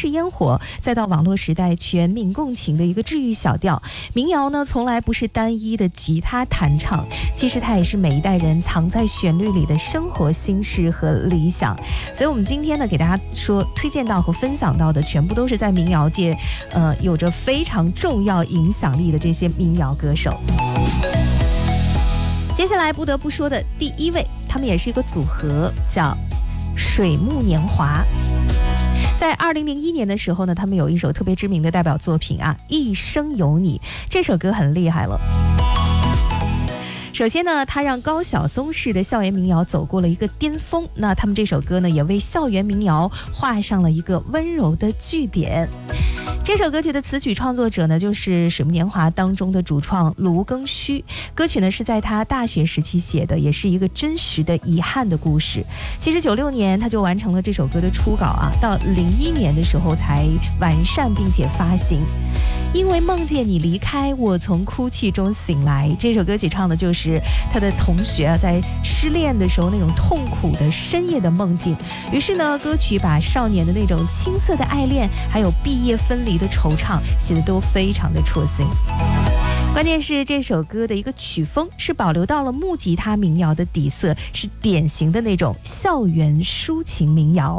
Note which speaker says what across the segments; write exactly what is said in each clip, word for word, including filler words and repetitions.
Speaker 1: 式烟火，再到网络时代全民共情的一个治愈小调。民谣呢，从来不是单一的吉他弹唱，其实它也是每一代人藏在旋律里的生活心事和理想。所以我们今天呢，给大家说推荐到和分享到的，全部都是在民谣界呃有着非常重要影响力的这些民谣歌手。接下来不得不说的第一位，他们也是一个组合，叫水木年华。在二零零一年的时候呢，他们有一首特别知名的代表作品啊，《一生有你》。这首歌很厉害了。首先呢，他让高晓松式的校园民谣走过了一个巅峰。那他们这首歌呢，也为校园民谣画上了一个温柔的句点。这首歌曲的词曲创作者呢，就是水木年华当中的主创卢庚戌。歌曲呢是在他大学时期写的，也是一个真实的遗憾的故事。其实九六年他就完成了这首歌的初稿啊，到零一年的时候才完善并且发行。因为梦见你离开，我从哭泣中醒来。这首歌曲唱的就是他的同学啊，在失恋的时候那种痛苦的深夜的梦境。于是呢，歌曲把少年的那种青涩的爱恋，还有毕业分离的惆怅写得都非常的戳心。关键是这首歌的一个曲风是保留到了木吉他民谣的底色，是典型的那种校园抒情民谣。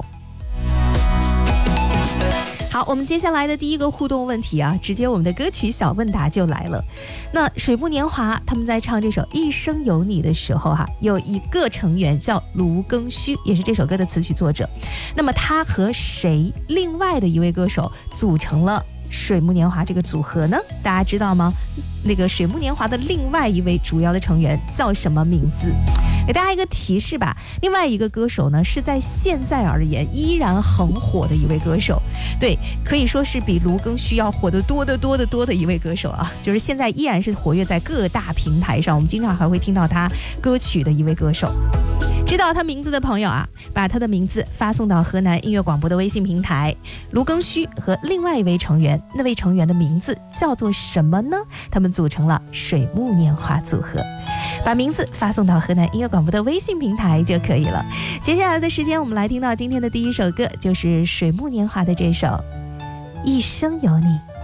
Speaker 1: 好，我们接下来的第一个互动问题啊，直接我们的歌曲小问答就来了。那水木年华他们在唱这首《一生有你》的时候哈、啊，有一个成员叫卢庚戌，也是这首歌的词曲作者。那么他和谁另外的一位歌手组成了水木年华这个组合呢？大家知道吗？那个水木年华的另外一位主要的成员叫什么名字？给大家一个提示吧。另外一个歌手呢，是在现在而言依然很火的一位歌手，对，可以说是比卢庚戌要火得多得多得多的一位歌手啊，就是现在依然是活跃在各大平台上，我们经常还会听到他歌曲的一位歌手。知道他名字的朋友啊，把他的名字发送到河南音乐广播的微信平台。卢庚戌和另外一位成员，那位成员的名字叫做什么呢？他们组成了水木年华组合。把名字发送到河南音乐广播的微信平台就可以了。接下来的时间，我们来听到今天的第一首歌，就是水木年华的这首《一生有你》。